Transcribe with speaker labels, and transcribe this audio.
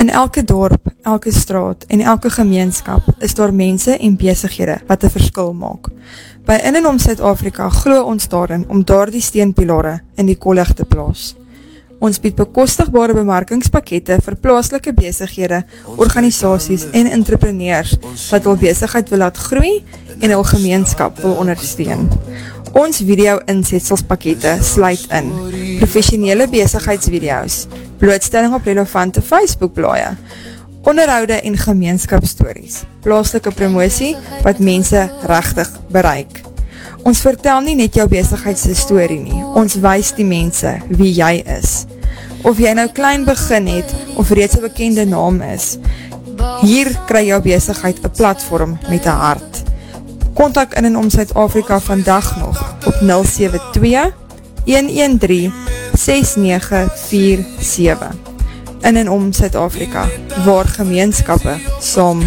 Speaker 1: In elke dorp, elke straat en elke gemeenskap is daar mense en besighede wat 'n verskil maak. By In en Om Suid-Afrika glo ons daarin om daardie steunpilare in die kollig te plaas. Ons bied bekostigbare bemarkingspakkette vir plaaslike besighede, organisasies en entrepreneurs wat hul besigheid wil laat groei en hul gemeenskap wil ondersteun. Ons video-insetselspakkette sluit in professionele besigheidsvideo's, blootstelling op relevante Facebook-blaaie, onderhoude en gemeenskapstories, plaaslike promosie wat mense regtig bereik. Ons vertel nie net jou besigheidsstorie nie, ons wys die mense wie jy is. Of jy nou klein begin het of reeds 'n bekende naam is, hier kry jou besigheid 'n platform met 'n hart. Kontak In en Om Suid-Afrika vandag nog op 072-113-6947. In en Om Suid-Afrika, waar gemeenskappe saam